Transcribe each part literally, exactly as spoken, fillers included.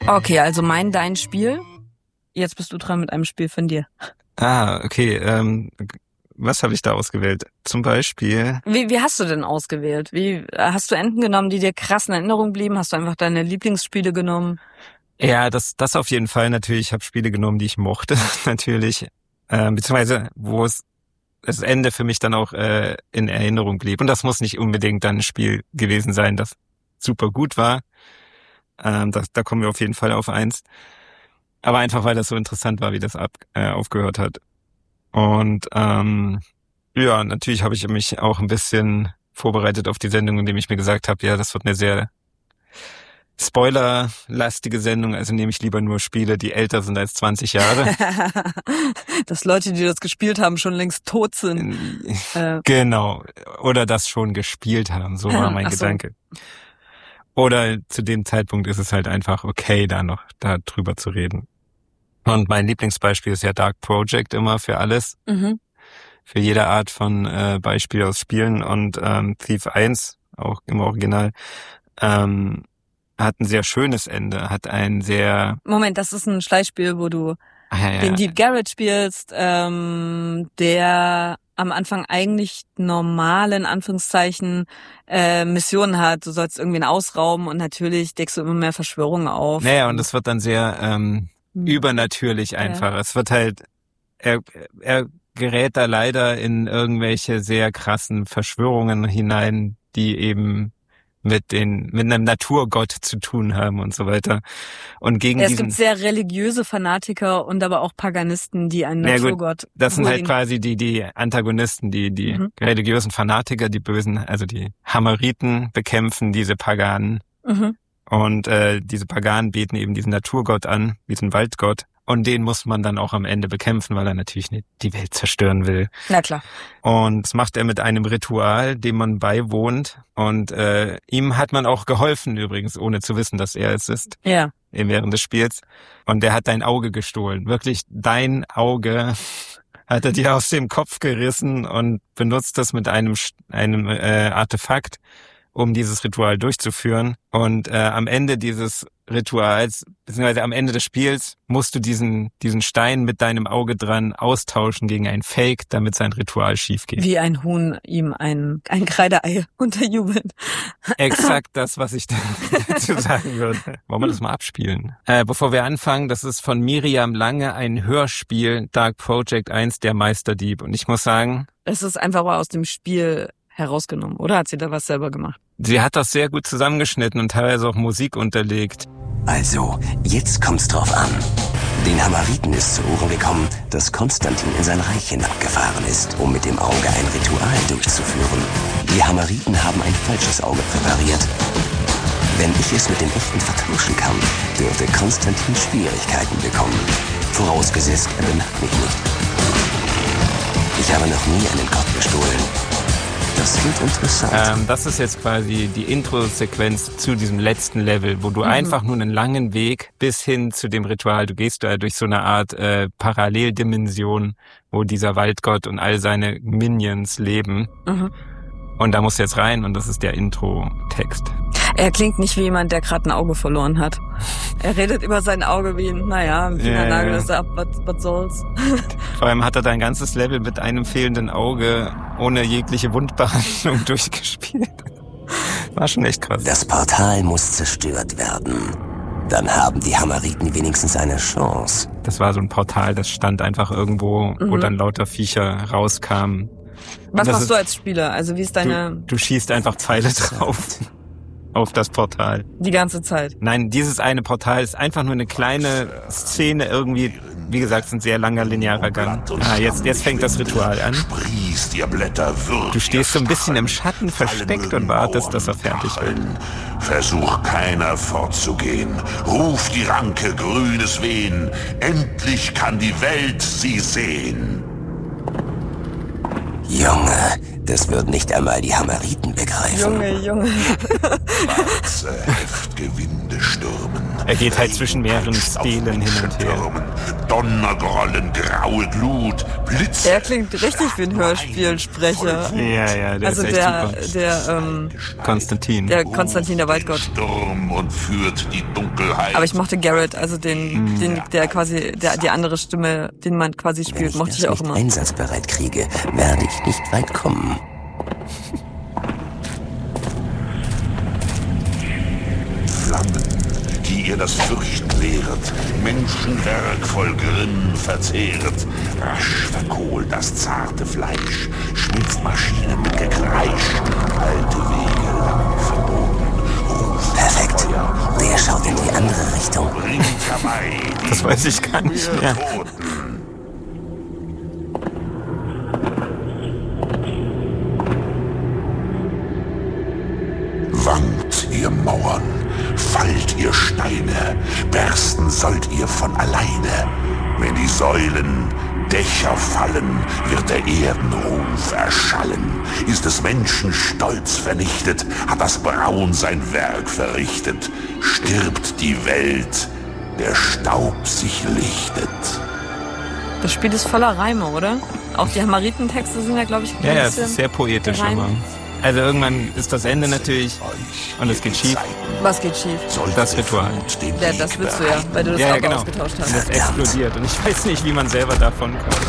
Okay, also mein, dein Spiel. Jetzt bist du dran mit einem Spiel von dir. Ah, okay. Ähm, was habe ich da ausgewählt? Zum Beispiel... Wie, wie hast du denn ausgewählt? Wie hast du Enten genommen, die dir krass in Erinnerung blieben? Hast du einfach deine Lieblingsspiele genommen? Ja, das das auf jeden Fall natürlich. Ich habe Spiele genommen, die ich mochte, natürlich. Ähm, beziehungsweise, wo es das Ende für mich dann auch äh, in Erinnerung blieb. Und das muss nicht unbedingt dann ein Spiel gewesen sein, das super gut war. Ähm, das, da kommen wir auf jeden Fall auf eins. Aber einfach, weil das so interessant war, wie das ab, äh, aufgehört hat. Und ähm, ja, natürlich habe ich mich auch ein bisschen vorbereitet auf die Sendung, indem ich mir gesagt habe, ja, das wird eine sehr spoilerlastige Sendung, also nehme ich lieber nur Spiele, die älter sind als zwanzig Jahre. Dass Leute, die das gespielt haben, schon längst tot sind. Äh. Genau. Oder das schon gespielt haben, so war mein Ach so. Gedanke. Oder zu dem Zeitpunkt ist es halt einfach okay, da noch da drüber zu reden. Und mein Lieblingsbeispiel ist ja Dark Project immer für alles. Mhm. Für jede Art von äh, Beispiel aus Spielen. Und ähm, Thief eins, auch im Original, ähm, hat ein sehr schönes Ende, hat ein sehr... Moment, das ist ein Schleichspiel, wo du ah, ja, ja. den Deep Garrett spielst, ähm, der am Anfang eigentlich normale, in Anführungszeichen, äh, Missionen hat. Du sollst irgendwen ausrauben und natürlich deckst du immer mehr Verschwörungen auf. Naja, und es wird dann sehr ähm, hm. übernatürlich einfach. Ja. Es wird halt... Er, er gerät da leider in irgendwelche sehr krassen Verschwörungen hinein, die eben... mit den mit einem Naturgott zu tun haben und so weiter. Und gegen ja, es diesen, gibt sehr religiöse Fanatiker und aber auch Paganisten, die einen ja, Naturgott... Gut, das sind halt quasi die die Antagonisten, die die mhm. religiösen Fanatiker, die Bösen, also die Hammeriten bekämpfen diese Paganen. Mhm. Und äh, diese Paganen beten eben diesen Naturgott an, diesen Waldgott. Und den muss man dann auch am Ende bekämpfen, weil er natürlich nicht die Welt zerstören will. Na klar. Und das macht er mit einem Ritual, dem man beiwohnt. Und äh, ihm hat man auch geholfen übrigens, ohne zu wissen, dass er es ist. Ja. Während des Spiels. Und der hat dein Auge gestohlen. Wirklich dein Auge hat er dir aus dem Kopf gerissen und benutzt das mit einem einem äh, Artefakt, um dieses Ritual durchzuführen. Und äh, am Ende dieses Rituals, beziehungsweise am Ende des Spiels, musst du diesen diesen Stein mit deinem Auge dran austauschen gegen ein Fake, damit sein Ritual schief geht. Wie ein Huhn ihm ein ein Kreideei unterjubelt. Exakt das, was ich dazu sagen würde. Wollen wir das mal abspielen? Äh, bevor wir anfangen, das ist von Miriam Lange ein Hörspiel, Dark Project eins, der Meisterdieb. Und ich muss sagen... Es ist einfach mal aus dem Spiel herausgenommen, oder hat sie da was selber gemacht? Sie hat das sehr gut zusammengeschnitten und teilweise auch Musik unterlegt. Also, jetzt kommt's drauf an. Den Hammeriten ist zu Ohren gekommen, dass Konstantin in sein Reich hinabgefahren ist, um mit dem Auge ein Ritual durchzuführen. Die Hammeriten haben ein falsches Auge präpariert. Wenn ich es mit dem echten vertauschen kann, dürfte Konstantin Schwierigkeiten bekommen. Vorausgesetzt, er bemerkt mich nicht. Ich habe noch nie einen Gott bestohlen. Das wird interessant. Ähm, das ist jetzt quasi die Intro-Sequenz zu diesem letzten Level, wo du mhm. einfach nur einen langen Weg bis hin zu dem Ritual, du gehst da durch so eine Art äh, Paralleldimension, wo dieser Waldgott und all seine Minions leben. Mhm. Und da musst du jetzt rein und das ist der Intro-Text. Er klingt nicht wie jemand, der gerade ein Auge verloren hat. Er redet über sein Auge wie, naja, ein Fingernagel ist ab, was, was soll's. Vor allem hat er dein ganzes Level mit einem fehlenden Auge ohne jegliche Wundbehandlung durchgespielt. War schon echt krass. Das Portal muss zerstört werden. Dann haben die Hammeriten wenigstens eine Chance. Das war so ein Portal, das stand einfach irgendwo, mhm. wo dann lauter Viecher rauskamen. Was machst ist, du als Spieler? Also wie ist deine... Du, du schießt einfach Pfeile drauf. Auf das Portal. Die ganze Zeit? Nein, dieses eine Portal ist einfach nur eine kleine Szene irgendwie. Wie gesagt, es ist ein sehr langer linearer Gang. Ah, jetzt, jetzt fängt das Ritual an. Du stehst so ein bisschen im Schatten versteckt und wartest, dass er fertig wird. Versuch keiner fortzugehen. Ruf die Ranke grünes Wehen. Endlich kann die Welt sie sehen. Junge, das wird nicht einmal die Hammeriten begreifen. Junge, Junge. Schwarze Heftgewinde stürmen. Er geht halt zwischen mehreren Stelen hin und her. Donnergrollen, graue Glut, Blitze. Er klingt richtig wie ein Hörspielsprecher. Ja, ja, der Also ist echt der, super. der, ähm, Konstantin. der Konstantin, der Waldgott. Sturm und führt die Dunkelheit. Aber ich mochte Garrett, also den, den, der quasi, der, die andere Stimme, den man quasi Wenn spielt, ich mochte das ich auch nicht immer. einsatzbereit kriege, werde ich nicht weit kommen. Flammen, die ihr das Fürchten lehret, Menschenwerk voll Grimm verzehret. Rasch verkohlt das zarte Fleisch, schmilzt Maschinen mit Gekreisch, alte Wege lang verboten. Ruft Perfekt. Feuer, Der schaut in die andere Richtung. bringt herbei die Das weiß ich gar nicht mehr. Toten. Wankt ihr Mauern, fallt ihr Steine, bersten sollt ihr von alleine. Wenn die Säulen, Dächer fallen, wird der Erdenruf erschallen. Ist des Menschen Stolz vernichtet, hat das Braun sein Werk verrichtet. Stirbt die Welt, der Staub sich lichtet. Das Spiel ist voller Reime, oder? Auch die Hamaritentexte sind ja, glaube ich, ein Ja, ja, es bisschen ist sehr poetisch gereimt. immer. Also irgendwann ist das Ende natürlich und es geht schief. Was geht schief? Das Ritual. Ja, das willst du ja, weil du das Ja, ja, auch genau. ausgetauscht Und hast. das explodiert und ich weiß nicht, wie man selber davon kommt.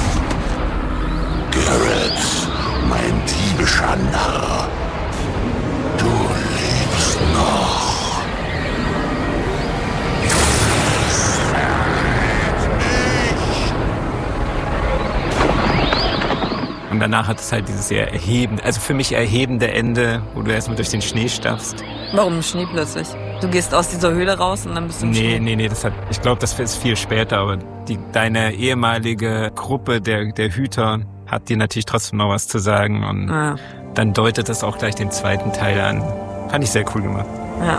Garrett, mein diebischer Narr, du lebst noch. Und danach hat es halt dieses sehr erhebende, also für mich erhebende Ende, wo du erstmal durch den Schnee stapfst. Warum im Schnee plötzlich? Du gehst aus dieser Höhle raus und dann bist du im Nee, Schnee. nee, nee, das hat, ich glaube, das ist viel später, aber die, deine ehemalige Gruppe der, der Hüter hat dir natürlich trotzdem noch was zu sagen und Ah, dann deutet das auch gleich den zweiten Teil an. Fand ich sehr cool gemacht. ja.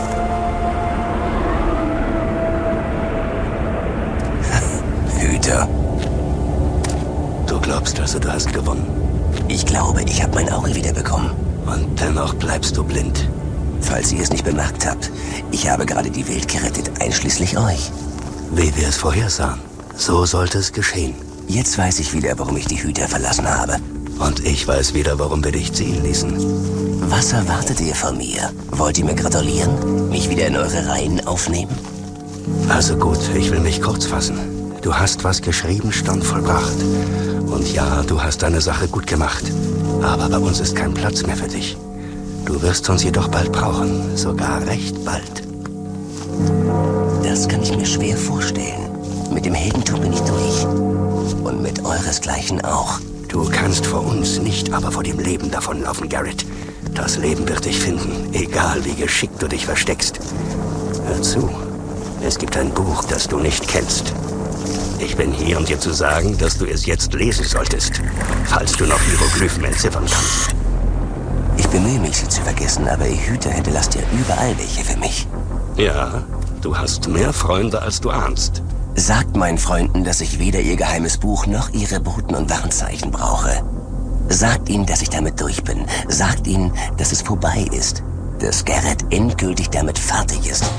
Hüter. Du glaubst also, du hast gewonnen? Ich glaube, ich habe mein Auge wiederbekommen. Und dennoch bleibst du blind. Falls ihr es nicht bemerkt habt, ich habe gerade die Welt gerettet, einschließlich euch. Wie wir es vorhersahen. So sollte es geschehen. Jetzt weiß ich wieder, warum ich die Hüter verlassen habe. Und ich weiß wieder, warum wir dich ziehen ließen. Was erwartet ihr von mir? Wollt ihr mir gratulieren? Mich wieder in eure Reihen aufnehmen? Also gut, ich will mich kurz fassen. Du hast, was geschrieben stand, vollbracht. Und ja, du hast deine Sache gut gemacht. Aber bei uns ist kein Platz mehr für dich. Du wirst uns jedoch bald brauchen. Sogar recht bald. Das kann ich mir schwer vorstellen. Mit dem Heldentum bin ich durch. Und mit euresgleichen auch. Du kannst vor uns nicht, aber vor dem Leben davonlaufen, Garrett. Das Leben wird dich finden, egal wie geschickt du dich versteckst. Hör zu. Es gibt ein Buch, das du nicht kennst. Ich bin hier, um dir zu sagen, dass du es jetzt lesen solltest, falls du noch Hieroglyphen entziffern kannst. Ich bemühe mich, sie zu vergessen, aber ihr Hüter hinterlasst ja überall welche für mich. Ja, du hast mehr Freunde, als du ahnst. Sagt meinen Freunden, dass ich weder ihr geheimes Buch noch ihre Boten und Warnzeichen brauche. Sagt ihnen, dass ich damit durch bin. Sagt ihnen, dass es vorbei ist. Dass Garrett endgültig damit fertig ist.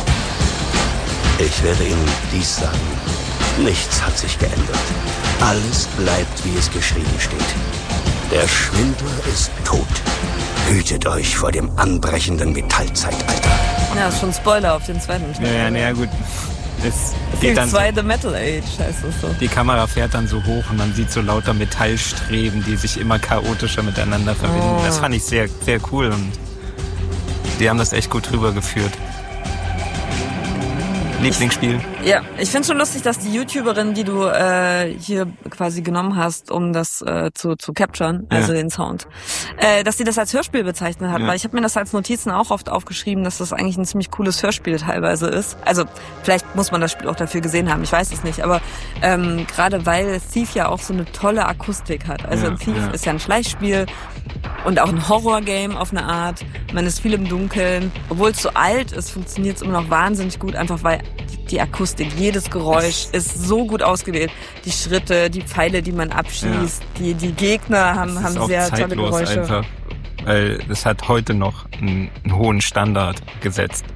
Ich werde ihnen dies sagen. Nichts hat sich geändert. Alles bleibt, wie es geschrieben steht. Der Schwindler ist tot. Hütet euch vor dem anbrechenden Metallzeitalter. Ja, ist schon Spoiler auf den zweiten Teil. Naja, naja, gut. Es Teil geht dann so, zwei The Metal Age heißt es so. die Kamera fährt dann so hoch und man sieht so lauter Metallstreben, die sich immer chaotischer miteinander verbinden. Oh. Das fand ich sehr, sehr cool und die haben das echt gut rübergeführt. Lieblingsspiel? Ja, ich finde schon lustig, dass die YouTuberin, die du äh, hier quasi genommen hast, um das äh, zu zu capturen, also Ja. den Sound, äh, dass sie das als Hörspiel bezeichnet hat, Ja. weil ich habe mir das als Notizen auch oft aufgeschrieben, dass das eigentlich ein ziemlich cooles Hörspiel teilweise ist. Also vielleicht muss man das Spiel auch dafür gesehen haben, ich weiß es nicht, aber ähm, gerade weil Thief ja auch so eine tolle Akustik hat. Also Ja, Thief ja. ist ja ein Schleichspiel und auch ein Horror-Game auf eine Art. Man ist viel im Dunkeln. Obwohl es so alt ist, funktioniert es immer noch wahnsinnig gut, einfach weil die Akustik, jedes Geräusch ist so gut ausgewählt. Die Schritte, die Pfeile, die man abschießt, Ja. die die Gegner haben, Das ist haben auch sehr tolle zeitlos Geräusche. einfach, weil es hat heute noch einen, einen hohen Standard gesetzt. Vor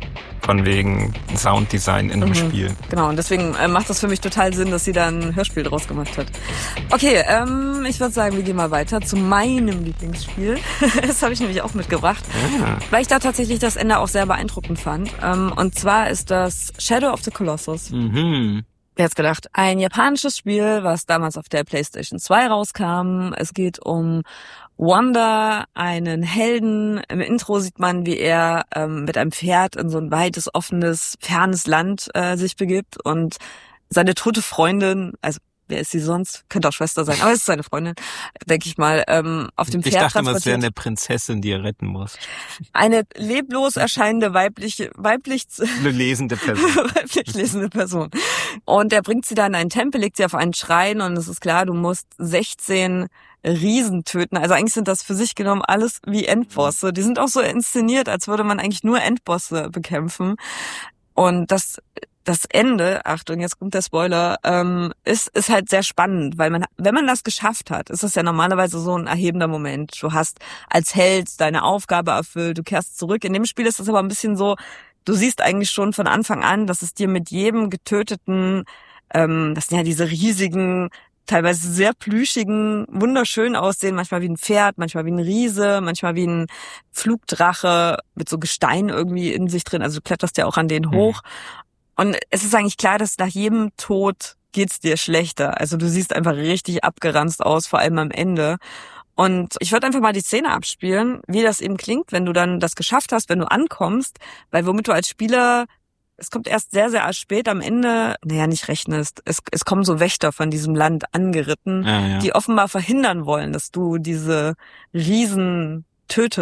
von wegen Sounddesign in einem Mhm. Spiel. Genau, und deswegen äh, macht das für mich total Sinn, dass sie da ein Hörspiel draus gemacht hat. Okay, ähm, ich würde sagen, wir gehen mal weiter zu meinem Lieblingsspiel. Das habe ich nämlich auch mitgebracht, Ah. weil ich da tatsächlich das Ende auch sehr beeindruckend fand. Ähm, und zwar ist das Shadow of the Colossus. Mhm. Wer hat's gedacht? Ein japanisches Spiel, was damals auf der PlayStation zwei rauskam. Es geht um Wanda, einen Helden. Im Intro sieht man, wie er ähm, mit einem Pferd in so ein weites, offenes, fernes Land äh, sich begibt und seine tote Freundin, also wer ist sie sonst? Könnte auch Schwester sein, aber es ist seine Freundin, denke ich mal, ähm, auf dem Pferd Ich dachte immer, es wäre transportiert. eine Prinzessin, die er retten muss. Eine leblos erscheinende weibliche, weiblich Eine lesende Person. weiblich lesende Person. Und er bringt sie dann in einen Tempel, legt sie auf einen Schrein und es ist klar, du musst sechzehn Riesen töten. Also eigentlich sind das für sich genommen alles wie Endbosse. Die sind auch so inszeniert, als würde man eigentlich nur Endbosse bekämpfen. Und das das Ende, Achtung, jetzt kommt der Spoiler, ähm, ist ist halt sehr spannend, weil man, wenn man das geschafft hat, ist das ja normalerweise so ein erhebender Moment. Du hast als Held deine Aufgabe erfüllt, du kehrst zurück. In dem Spiel ist das aber ein bisschen so, du siehst eigentlich schon von Anfang an, dass es dir mit jedem getöteten, ähm, das sind ja diese riesigen, teilweise sehr plüschigen, wunderschön aussehen, manchmal wie ein Pferd, manchmal wie ein Riese, manchmal wie ein Flugdrache mit so Gestein irgendwie in sich drin. Also du kletterst ja auch an denen hoch. Und es ist eigentlich klar, dass nach jedem Tod geht's dir schlechter. Also du siehst einfach richtig abgeranzt aus, vor allem am Ende. Und ich würde einfach mal die Szene abspielen, wie das eben klingt, wenn du dann das geschafft hast, wenn du ankommst, weil womit du als Spieler, es kommt erst sehr, sehr spät am Ende, naja, nicht rechnest. Es, es kommen so Wächter von diesem Land angeritten, Ja, ja. die offenbar verhindern wollen, dass du diese Riesen tötest.